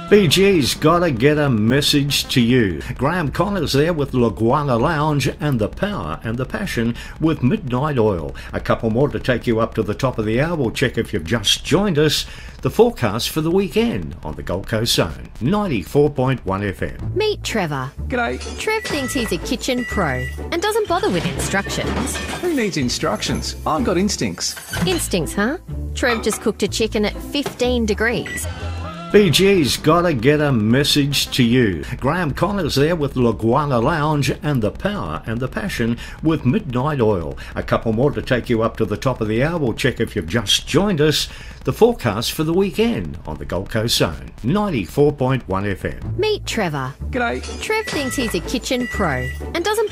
BG's gotta get a message to you. Graham Connors there with La Guana Lounge and The Power and the Passion with Midnight Oil. A couple more to take you up to the top of the hour. We'll check if you've just joined us. The forecast for the weekend on the Gold Coast Zone, 94.1 FM. Meet Trevor. G'day. Trev thinks he's a kitchen pro and doesn't bother with instructions. Who needs instructions? I've got instincts. Instincts, huh? Trev just cooked a chicken at 15 degrees. BG's gotta get a message to you. Graham Connors there with La Guana Lounge and The Power and the Passion with Midnight Oil. A couple more to take you up to the top of the hour. We'll check if you've just joined us. The forecast for the weekend on the Gold Coast Zone, 94.1 FM. Meet Trevor. G'day. Trev thinks he's a kitchen pro and doesn't